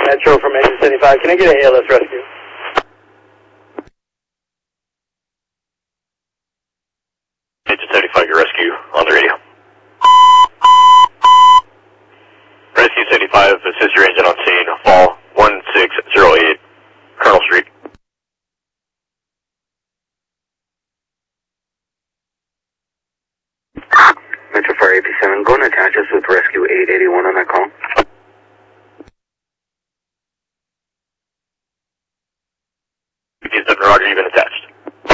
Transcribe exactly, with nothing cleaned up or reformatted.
Metro from engine seventy-five. Can I get a A L S rescue? Engine seventy-five, your rescue on the radio. Rescue seventy-five, assist your engine on scene. Fall one six zero eight, Colonel Street. Metro four eighty-seven, go and attach us with